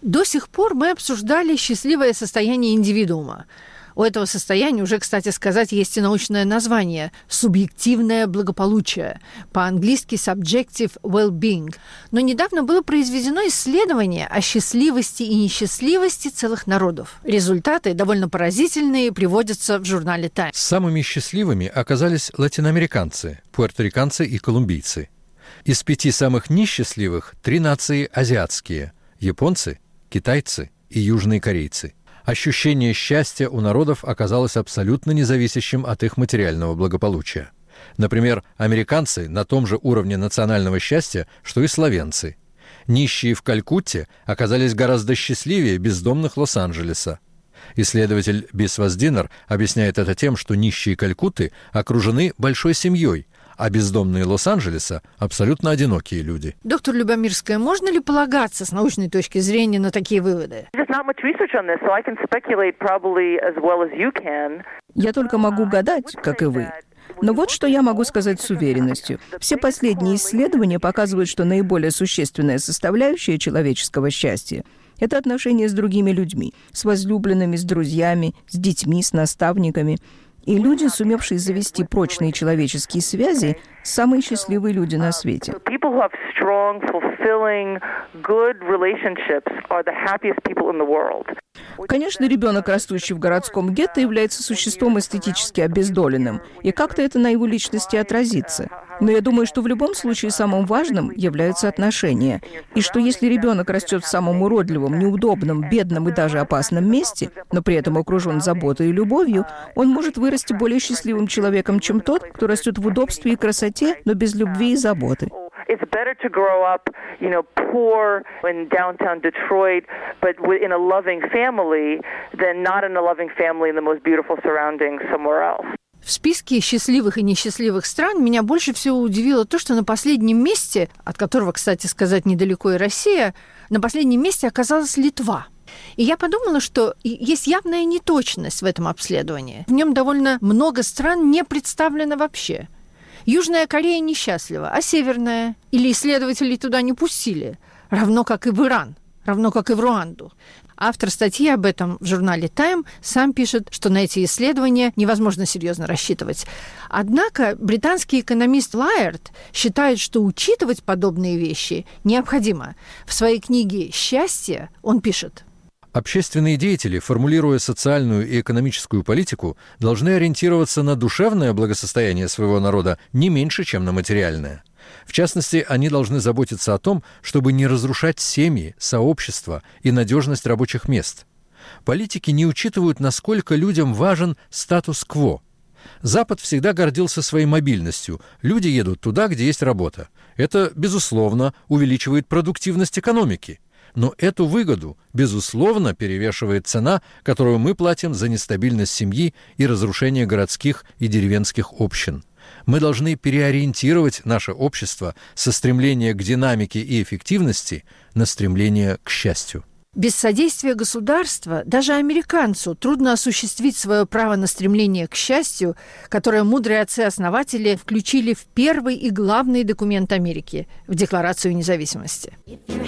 До сих пор мы обсуждали счастливое состояние индивидуума. У этого состояния уже, кстати сказать, есть и научное название – субъективное благополучие, по-английски subjective well-being. Но недавно было произведено исследование о счастливости и несчастливости целых народов. Результаты, довольно поразительные, приводятся в журнале Time. Самыми счастливыми оказались латиноамериканцы, пуэрториканцы и колумбийцы. Из 5 самых несчастливых 3 нации азиатские – японцы, китайцы и южные корейцы. Ощущение счастья у народов оказалось абсолютно независящим от их материального благополучия. Например, американцы на том же уровне национального счастья, что и словенцы. Нищие в Калькутте оказались гораздо счастливее бездомных Лос-Анджелеса. Исследователь Бисвас Динер объясняет это тем, что нищие Калькутты окружены большой семьей, а бездомные Лос-Анджелеса – абсолютно одинокие люди. Доктор Любомирская, можно ли полагаться с научной точки зрения на такие выводы? Я только могу гадать, как и вы. Но вот что я могу сказать с уверенностью. Все последние исследования показывают, что наиболее существенная составляющая человеческого счастья – это отношения с другими людьми, с возлюбленными, с друзьями, с детьми, с наставниками. И люди, сумевшие завести прочные человеческие связи, самые счастливые люди на свете. Конечно, ребенок, растущий в городском гетто, является существом эстетически обездоленным, и как-то это на его личности отразится. Но я думаю, что в любом случае самым важным являются отношения, и что если ребенок растет в самом уродливом, неудобном, бедном и даже опасном месте, но при этом окружен заботой и любовью, он может вырасти более счастливым человеком, чем тот, кто растет в удобстве и красоте, но без любви и заботы. It's better to grow up, poor in downtown Detroit, but in a loving family than not in a loving family in the most beautiful surroundings somewhere else. В списке счастливых и несчастливых стран меня больше всего удивило то, что на последнем месте, от которого, кстати сказать, недалеко и Россия, на последнем месте оказалась Литва. И я подумала, что есть явная неточность в этом обследовании. В нем довольно много стран не представлено вообще. Южная Корея несчастлива, а Северная? Или исследователей туда не пустили? Равно как и в Иран, равно как и в Руанду. Автор статьи об этом в журнале Time сам пишет, что на эти исследования невозможно серьезно рассчитывать. Однако британский экономист Лайерд считает, что учитывать подобные вещи необходимо. В своей книге «Счастье» он пишет: общественные деятели, формулируя социальную и экономическую политику, должны ориентироваться на душевное благосостояние своего народа не меньше, чем на материальное. В частности, они должны заботиться о том, чтобы не разрушать семьи, сообщества и надежность рабочих мест. Политики не учитывают, насколько людям важен статус-кво. Запад всегда гордился своей мобильностью. Люди едут туда, где есть работа. Это, безусловно, увеличивает продуктивность экономики. Но эту выгоду, безусловно, перевешивает цена, которую мы платим за нестабильность семьи и разрушение городских и деревенских общин. Мы должны переориентировать наше общество со стремления к динамике и эффективности на стремление к счастью. Без содействия государства даже американцу трудно осуществить свое право на стремление к счастью, которое мудрые отцы-основатели включили в первый и главный документ Америки – в Декларацию независимости.